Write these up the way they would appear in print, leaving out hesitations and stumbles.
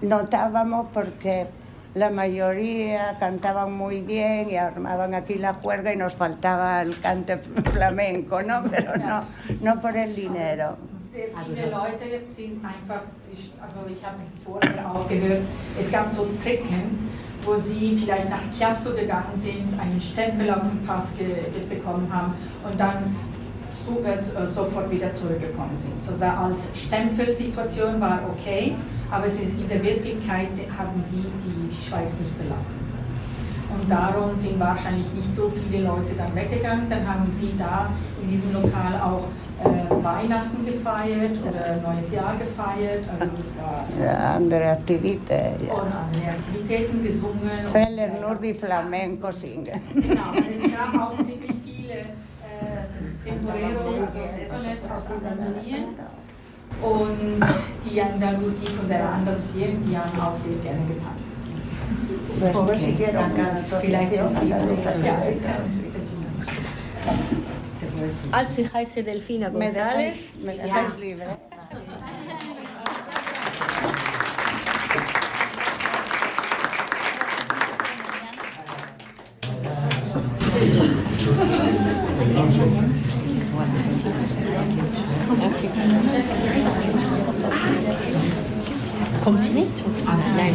notábamos porque la mayoría cantaban muy bien y armaban aquí la juerga y nos faltaba el cante flamenco, ¿no? Pero no por el dinero. Sehr viele Leute sind einfach also ich habe vorher auch gehört, es gab so Trecken, wo sie vielleicht nach Chiasso gegangen sind, einen Stempel auf den Pass bekommen haben und dann sofort wieder zurückgekommen sind. So als Stempelsituation war okay, aber es ist, in der Wirklichkeit haben die Schweiz nicht verlassen. Und darum sind wahrscheinlich nicht so viele Leute dann weggegangen. Dann haben sie da in diesem Lokal auch Weihnachten gefeiert oder Neues Jahr gefeiert. Also das war andere Aktivitäten. Ja. Und andere Aktivitäten gesungen. Feller nur die Flamenco singen. Genau, es gab auch ziemlich viele Temporeros, also Saisoners aus Andalusien. Und die von der Andalusien, die haben auch sehr gerne getanzt. Also ich heiße Delfina González. Me dejáis libre. Kommt sie nicht? Nein.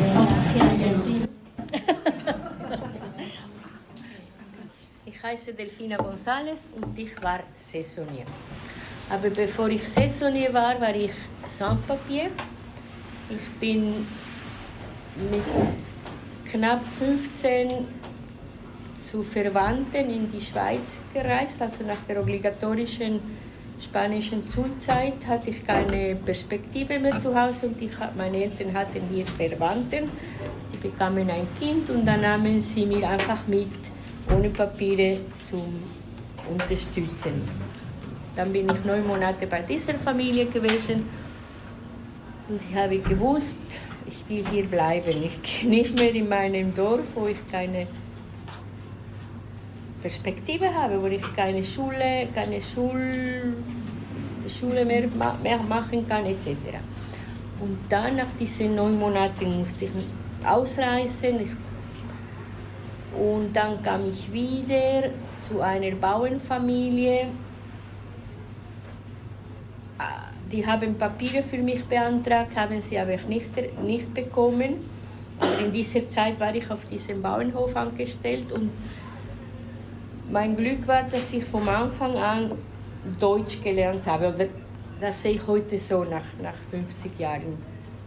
Ich heiße Delfina González und ich war Saisonnier. Aber bevor ich Saisonnier war ich Sans-Papier. Ich bin mit knapp 15 zu Verwandten in die Schweiz gereist, also nach der obligatorischen spanischen Schulzeit hatte ich keine Perspektive mehr zu Hause und meine Eltern hatten hier Verwandten, die bekamen ein Kind und dann nahmen sie mich einfach mit, ohne Papiere zum Unterstützen. Dann bin ich 9 Monate bei dieser Familie gewesen und ich habe gewusst, ich will hier bleiben. Ich gehe nicht mehr in meinem Dorf, wo ich keine Perspektive habe, wo ich keine Schule mehr machen kann, etc. Und dann, nach diesen 9 Monaten, musste ich ausreisen. Und dann kam ich wieder zu einer Bauernfamilie. Die haben Papiere für mich beantragt, haben sie aber nicht bekommen. Aber in dieser Zeit war ich auf diesem Bauernhof angestellt und mein Glück war, dass ich vom Anfang an Deutsch gelernt habe. Oder das sehe ich heute so nach 50 Jahren.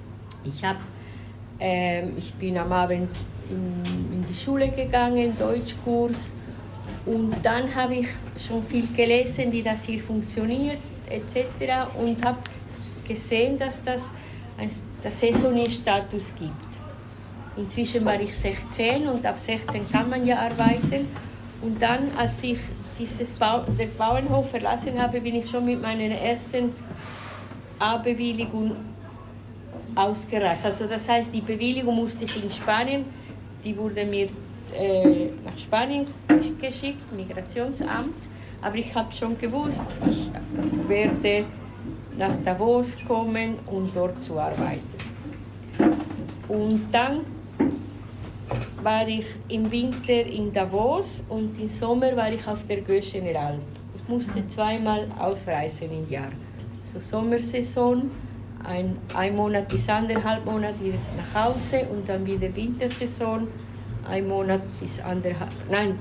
Ich bin am Abend in die Schule gegangen, Deutschkurs. Und dann habe ich schon viel gelesen, wie das hier funktioniert, etc. Und habe gesehen, dass das einen Saisonnier-Status gibt. Inzwischen war ich 16 und ab 16 kann man ja arbeiten. Und dann, als ich den Bauernhof verlassen habe, bin ich schon mit meiner ersten A-Bewilligung ausgereist. Also das heißt, die Bewilligung musste ich in Spanien, die wurde mir nach Spanien geschickt, Migrationsamt. Aber ich habe schon gewusst, ich werde nach Davos kommen, um dort zu arbeiten. Und dann war ich im Winter in Davos und im Sommer war ich auf der Göschener-Alp. Ich musste 2-mal ausreisen im Jahr. So Sommersaison, ein Monat bis 1,5 Monate wieder nach Hause und dann wieder Wintersaison, 1 Monat bis 1,5. Nein,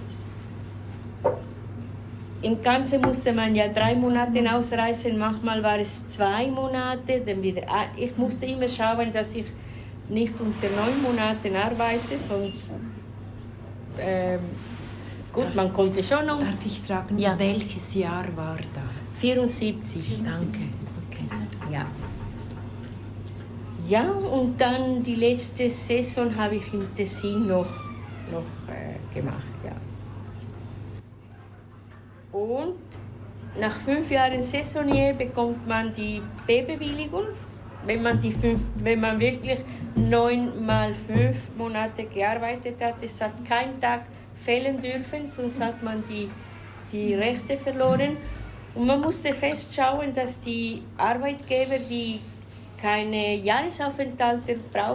im Ganzen musste man ja 3 Monate ausreisen, manchmal war es 2 Monate, dann wieder. Ich musste immer schauen, dass ich nicht unter 9 Monaten arbeite, sonst gut, man konnte schon noch. Darf ich fragen, ja. Welches Jahr war das? 74. Danke. Okay. Ja. Ja, und dann die letzte Saison habe ich im Tessin noch gemacht, ja. Und nach 5 Jahren Saisonnier bekommt man die B-Bewilligung. Wenn man wirklich 9 mal 5 Monate gearbeitet hat, es hat keinen Tag fehlen dürfen, sonst hat man die Rechte verloren. Und man musste festschauen, dass die Arbeitgeber, die keine Jahresaufenthalte brauchen,